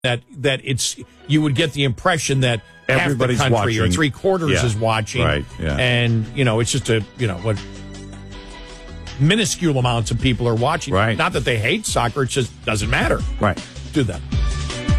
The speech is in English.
that it's you would get the impression that everybody's half the country watching. or three-quarters is watching. Right, yeah. And, it's just what minuscule amounts of people are watching. Right. Not that they hate soccer, it just doesn't matter Right. to them.